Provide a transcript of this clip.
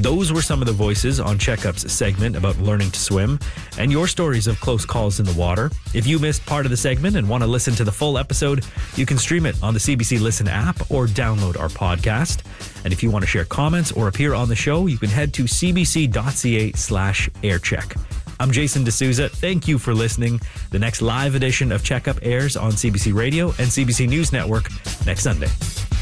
Those were some of the voices on Checkup's segment about learning to swim and your stories of close calls in the water. If you missed part of the segment and want to listen to the full episode, you can stream it on the CBC Listen app or download our podcast. And if you want to share comments or appear on the show, you can head to cbc.ca/aircheck. I'm Jason D'Souza. Thank you for listening. The next live edition of Checkup airs on CBC Radio and CBC News Network next Sunday.